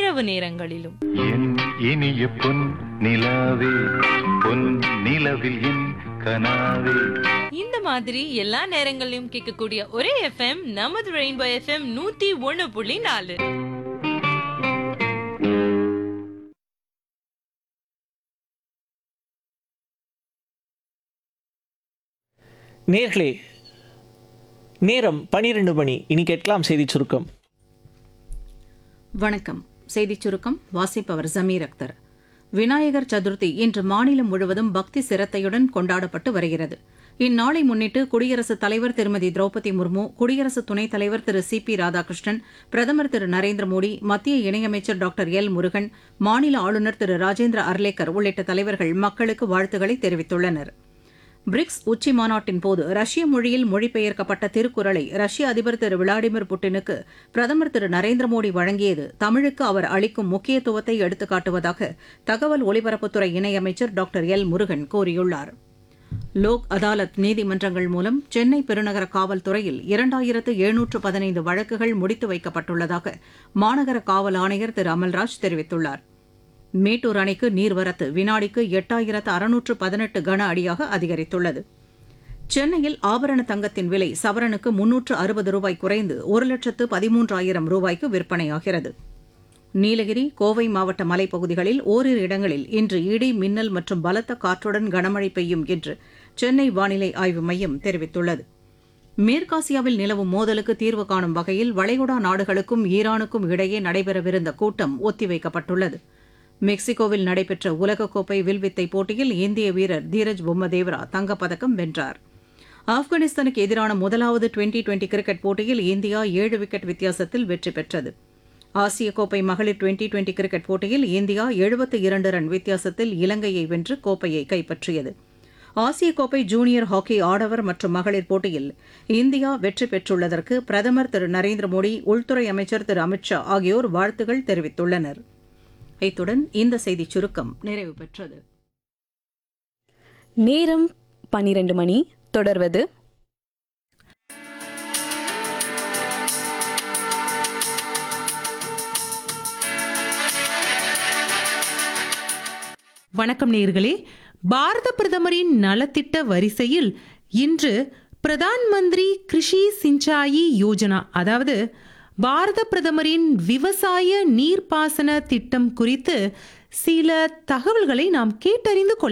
இரவு நேரங்களிலும். என் இனிய பொன் நிலாவே, பொன் நிலவில் என் கனாவே. இந்த மாதிரி எல்லா நேரங்களிலும் கேட்கக்கூடிய ஒரே எஃப்எம் நமது ரெயின்போ எஃப்எம் 101.4. நேர்களே, நேரம் 12 மணி. இனி கேட்கலாம் செய்திச் சுருக்கம். வணக்கம். செய்திச் சுருக்கம் வாசிப்பவர் ஜமீர் அக்தர். விநாயகர் சதுர்த்தி இன்று மாநிலம் முழுவதும் பக்தி சிரத்தையுடன் கொண்டாடப்பட்டு வருகிறது. இந்நாளை முன்னிட்டு குடியரசுத் தலைவர் திருமதி திரௌபதி முர்மு, குடியரசு துணைத் தலைவர் திரு சி.பி. ராதாகிருஷ்ணன், பிரதமர் திரு நரேந்திர மோடி, மத்திய இணையமைச்சர் டாக்டர் எல். முருகன், மாநில ஆளுநர் திரு ராஜேந்திர அர்லேக்கர் உள்ளிட்ட தலைவர்கள் மக்களுக்கு வாழ்த்துக்களை தெரிவித்துள்ளனர். பிரிக்ஸ் உச்சி மாநாட்டின் போது ரஷ்ய மொழியில் மொழிபெயர்க்கப்பட்ட திருக்குறளை ரஷ்ய அதிபர் திரு விளாடிமிர் புட்டினுக்கு பிரதமர் திரு நரேந்திர மோடி வழங்கியது தமிழுக்கு அவர் அளிக்கும் முக்கியத்துவத்தை எடுத்துக்காட்டுவதாக தகவல் ஒலிபரப்புத்துறை இணையமைச்சர் டாக்டர் எல். முருகன் கூறியுள்ளார். லோக் அதாலத் நீதிமன்றங்கள் மூலம் சென்னை பெருநகர காவல்துறையில் 2715 வழக்குகள் முடித்து வைக்கப்பட்டுள்ளதாக மாநகர காவல் ஆணையர் திரு அமல்ராஜ் தெரிவித்துள்ளார். மேட்டூர் அணைக்கு நீர்வரத்து வினாடிக்கு 8618 கன அடியாக அதிகரித்துள்ளது. சென்னையில் ஆபரண தங்கத்தின் விலை சவரனுக்கு 360 ரூபாய் குறைந்து 1,13,000 ரூபாய்க்கு விற்பனையாகிறது. நீலகிரி, கோவை மாவட்ட மலைப்பகுதிகளில் ஓரிரு இடங்களில் இன்று இடி, மின்னல் மற்றும் பலத்த காற்றுடன் கனமழை பெய்யும் என்று சென்னை வானிலை ஆய்வு மையம் தெரிவித்துள்ளது. மேற்காசியாவில் நிலவும் மோதலுக்கு தீர்வு காணும் வகையில் வளைகுடா நாடுகளுக்கும் ஈரானுக்கும் இடையே நடைபெறவிருந்த கூட்டம் ஒத்திவைக்கப்பட்டுள்ளது. மெக்சிகோவில் நடைபெற்ற உலகக்கோப்பை வில்வித்தை போட்டியில் இந்திய வீரர் தீரஜ் பொம்மதேவரா தங்கப்பதக்கம் வென்றார். ஆப்கானிஸ்தானுக்கு எதிரான முதலாவது டுவெண்டி கிரிக்கெட் போட்டியில் இந்தியா 7 விக்கெட் வித்தியாசத்தில் வெற்றி பெற்றது. ஆசிய கோப்பை மகளிர் டுவெண்டி கிரிக்கெட் போட்டியில் இந்தியா 72 ரன் வித்தியாசத்தில் இலங்கையை வென்று கோப்பையை கைப்பற்றியது. ஆசிய கோப்பை ஜூனியர் ஹாக்கி ஆடவர் மற்றும் மகளிர் போட்டியில் இந்தியா வெற்றி பெற்றுள்ளதற்கு பிரதமர் திரு நரேந்திர மோடி, உள்துறை அமைச்சர் திரு அமித்ஷா ஆகியோர் வாழ்த்துகள் தெரிவித்துள்ளனர். இத்துடன் இந்த செய்திச் சுருக்கம் நிறைவு பெற்றது. நேரம் 12 மணி. தொடர்வது வணக்கம் நேயர்களே. பாரத பிரதமரின் நலத்திட்ட வரிசையில் இன்று பிரதான் மந்திரி கிருஷி சிஞ்சாயி யோஜனா, அதாவது பாரத பிரதமரின் விவசாய நீர்ப்பாசன திட்டம் குறித்து சில தகவல்களை நாம் கேட்டறிந்து கொள்ள